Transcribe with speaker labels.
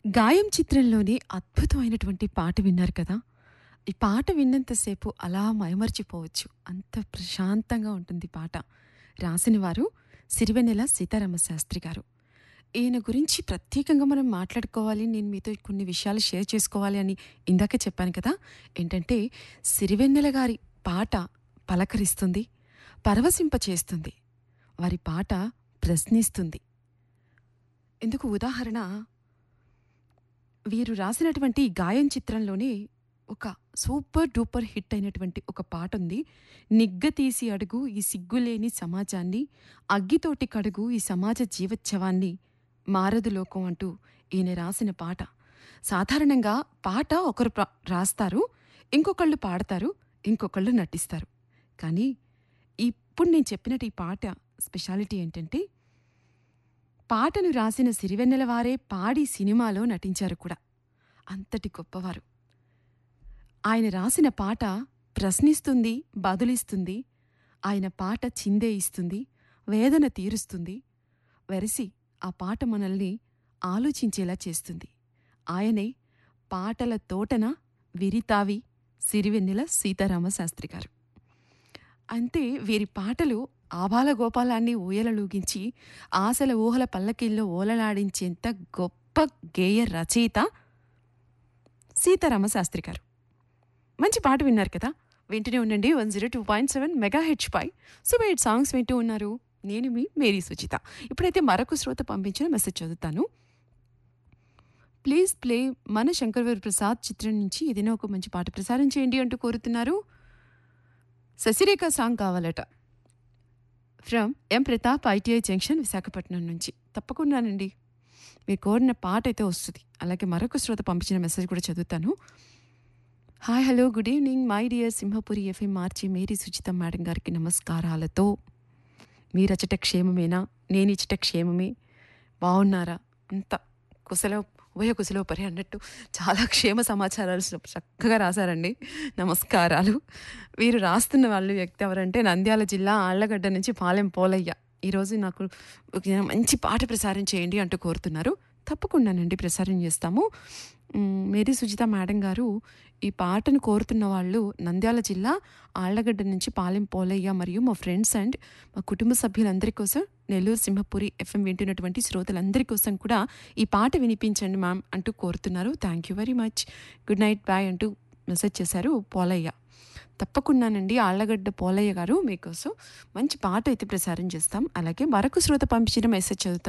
Speaker 1: 'గాయం' చిత్రంలోని అద్భుతమైనటువంటి పాట విన్నారు కదా! ఈ పాట విన్నంత సేపు అలా మైమర్చిపోవచ్చు. అంత ప్రశాంతంగా ఉంటుంది పాట. రాసిన వారు సిరివెన్నెల సీతారామశాస్త్రి గారు. ఈయన గురించి ప్రత్యేకంగా మనం మాట్లాడుకోవాలి, నేను మీతో కొన్ని విషయాలు షేర్ చేసుకోవాలి అని ఇందాకే చెప్పాను కదా! ఏంటంటే సిరివెన్నెల గారి పాట పలకరిస్తుంది, పరవశింపచేస్తుంది. వారి పాట ప్రశ్నిస్తుంది. ఇందుకు ఉదాహరణ వీరు రాసినటువంటి 'గాయం' చిత్రంలోనే ఒక సూపర్ డూపర్ హిట్ అయినటువంటి ఒక పాటుంది. 'నిగ్గతీసి అడుగు ఈ సిగ్గులేని సమాజాన్ని, అగ్గితోటి కడుగు ఈ సమాజ జీవోత్సవాన్ని, మారదు లోకం' అంటూ ఈయన రాసిన పాట. సాధారణంగా పాట ఒకరు రాస్తారు, ఇంకొకళ్ళు పాడతారు, ఇంకొకళ్ళు నటిస్తారు. కానీ ఇప్పుడు నేను చెప్పినట్టు ఈ పాట స్పెషాలిటీ ఏంటంటే పాటను రాసిన సిరివెన్నెల వారే పాడి సినిమాలో నటించారు కూడా. అంతటి గొప్పవారు. ఆయన రాసిన పాట ప్రశ్నిస్తుంది, బదులిస్తుంది. ఆయన పాట చిందేయిస్తుంది, వేదన తీరుస్తుంది. వెరసి ఆ పాట మనల్ని ఆలోచించేలా చేస్తుంది. ఆయనే పాటల తోటన విరితావి సిరివెన్నెల సీతారామశాస్త్రి గారు. అంతే వీరి పాటలు ఆబాల గోపాలాన్ని ఊయలలూగించి ఆశల ఊహల పల్లకిల్లో ఓలలాడించేంత గొప్ప గేయ రచయిత సీతారామశాస్త్రి గారు. మంచి పాట విన్నారు కదా! వింటూనే ఉండండి 102.7 మెగాహెచ్ పై సూపర్ సాంగ్స్ వింటూ ఉన్నారు. నేను మీ మేరీ సుచిత. ఇప్పుడైతే మరొక శ్రోత పంపించిన మెసేజ్ చదువుతాను. ప్లీజ్ ప్లే మన శంకరవర ప్రసాద్ చిత్రం నుంచి ఏదైనా ఒక మంచి పాట ప్రసారం చేయండి అంటూ కోరుతున్నారు. శశిరేఖ సాంగ్ కావాలట. From M Pratap ITI junction Visakhapatnam నుంచి. తప్పకుండానండి, మీరు కోరిన పాట అయితే వస్తుంది. అలాగే మరొక శ్రోత పంపించిన మెసేజ్ కూడా చదువుతాను. Hi hello good evening my dear Simhapuri FM March Mary Suchitha madam గారికి నమస్కారాలతో. మీరచట క్షేమమేనా? నేనిచ్చట క్షేమమే. బాగున్నారా? అంత ఉభయ కుశలోపరి అన్నట్టు చాలా క్షేమ సమాచారాలు చక్కగా రాశారండి. నమస్కారాలు. వీరు రాస్తున్న వాళ్ళు వ్యక్తి ఎవరంటే నంద్యాల జిల్లా ఆళ్లగడ్డ నుంచి పాలెం పోలయ్య. ఈరోజు నాకు ఒక మంచి పాట ప్రసారం చేయండి అంటూ కోరుతున్నారు. తప్పకుండానండి ప్రసారం చేస్తాము. మేరీ సుజిత మేడం గారు ఈ పాటను కోరుతున్న వాళ్ళు నంద్యాల జిల్లా ఆళ్లగడ్డ నుంచి పాలెం పోలయ్య మరియు మా ఫ్రెండ్స్ అండ్ మా కుటుంబ సభ్యులందరి కోసం, నెల్లూరు సింహపురి ఎఫ్ఎం వింటున్నటువంటి శ్రోతలందరి కోసం కూడా ఈ పాట వినిపించండి మ్యామ్ అంటూ కోరుతున్నారు. Thank you very much, good night, bye అంటూ మెసేజ్ చేశారు పోలయ్య. తప్పకుండానండి ఆళ్లగడ్డ పోలయ్య గారు మీకోసం మంచి పాట అయితే ప్రసారం చేస్తాం. అలాగే మరొక శ్రోత పంపించిన మెసేజ్ చదువుతాను.